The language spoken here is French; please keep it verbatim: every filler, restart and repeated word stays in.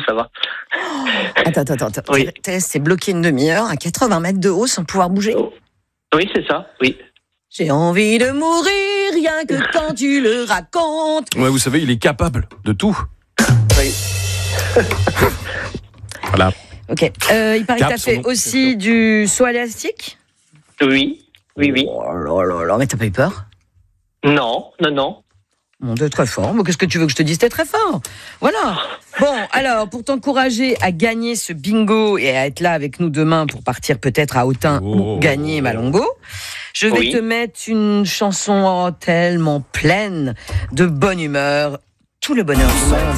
ça va. Attends, attends, attends. Oui. T'es resté bloqué une demi-heure à quatre-vingts mètres de haut sans pouvoir bouger. Oh. Oui, c'est ça, oui. J'ai envie de mourir rien que quand tu le racontes. Ouais, vous savez, il est capable de tout. Oui. Voilà. Ok. Euh, il paraît Cap, que t'as son fait nom, aussi du saut élastique. Oui, oui, oui. Oh là là là, mais t'as pas eu peur? Non, non, non. Mon Dieu, très fort. Bon, qu'est-ce que tu veux que je te dise? T'es très fort. Voilà. Bon, alors, pour t'encourager à gagner ce bingo et à être là avec nous demain pour partir peut-être à Autun Oh. ou gagner Malongo, je vais Oui. te mettre une chanson tellement pleine de bonne humeur. Tout le bonheur du monde.